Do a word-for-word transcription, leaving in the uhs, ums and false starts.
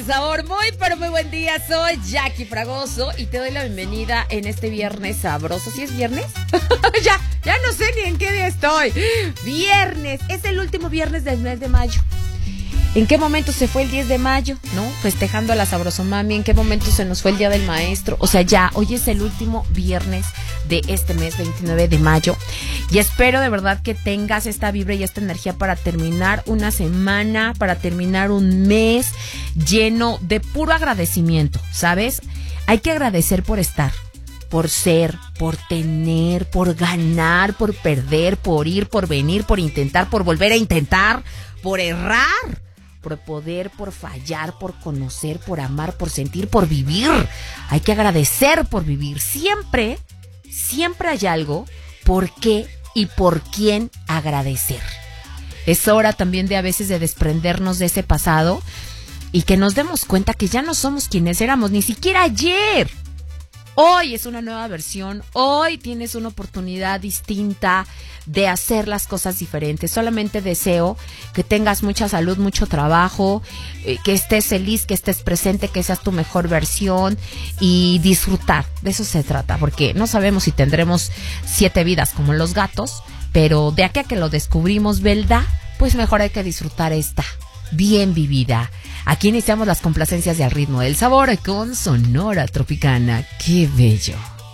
sabor, muy pero muy buen día. Soy Jackie Fragoso y te doy la bienvenida en este viernes sabroso. ¿Sí es viernes? ya, ya no sé ni en qué día estoy. Viernes, es el último viernes del mes de mayo. ¿En qué momento se fue el diez de mayo? ¿No? Festejando a la Sabrosomami. ¿En qué momento se nos fue el Día del Maestro? O sea, ya, hoy es el último viernes de este mes, veintinueve de mayo. Y espero de verdad que tengas esta vibra y esta energía para terminar una semana, para terminar un mes lleno de puro agradecimiento, ¿sabes? Hay que agradecer por estar, por ser, por tener, por ganar, por perder, por ir, por venir, por intentar, por volver a intentar, por errar, por poder, por fallar, por conocer, por amar, por sentir, por vivir. Hay que agradecer por vivir. Siempre, siempre hay algo por qué y por quién agradecer. Es hora también de a veces de desprendernos de ese pasado y que nos demos cuenta que ya no somos quienes éramos, ni siquiera ayer. Hoy es una nueva versión, hoy tienes una oportunidad distinta de hacer las cosas diferentes. Solamente deseo que tengas mucha salud, mucho trabajo, eh, que estés feliz, que estés presente, que seas tu mejor versión y disfrutar. De eso se trata, porque no sabemos si tendremos siete vidas como los gatos, pero de aquí a que lo descubrimos, ¿verdad? Pues mejor hay que disfrutar esta bien vivida. Aquí iniciamos las complacencias de Al Ritmo del Sabor con Sonora Tropicana. ¡Qué bello!